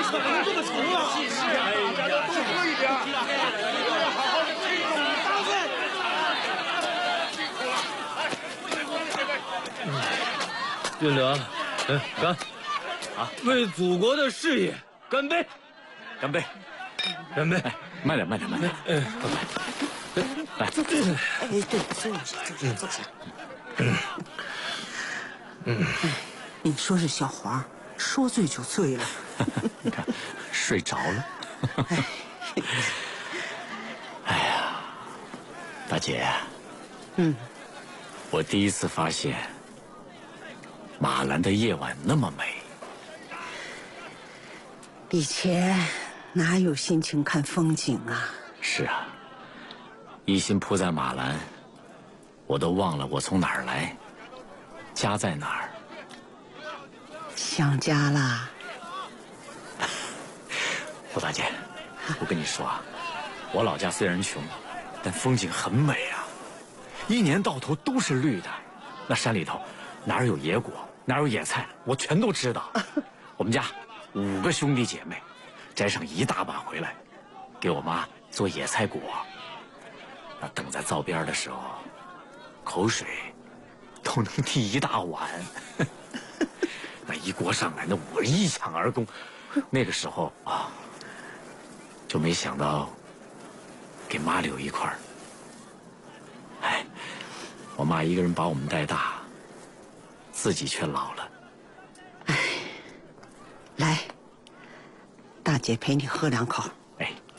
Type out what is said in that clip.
可能这么成啊！大家都多喝一点，都要好好的吃一顿当饭。 俊德，干！啊，为祖国的事业干杯！ 干杯！ 干杯！ 慢点，慢点，慢点。来， 坐。哎，对，坐下。你说是小黄，说醉就醉了。 你看，睡着了。哎呀，大姐。我第一次发现马兰的夜晚那么美。 以前哪有心情看风景啊？ 是啊，一心扑在马兰，我都忘了我从哪儿来，家在哪儿。 想家啦。 胡大姐，我跟你说啊，我老家虽然穷，但风景很美啊，一年到头都是绿的。那山里头哪有野果，哪有野菜，我全都知道。我们家5个兄弟姐妹，摘上一大把回来，给我妈做野菜果。那等在灶边的时候，口水都能滴一大碗。那一锅上来，那我一抢而空。那个时候啊，就没想到给妈留一块儿。哎，我妈一个人把我们带大，自己却老了。 哎，来，大姐陪你喝2口。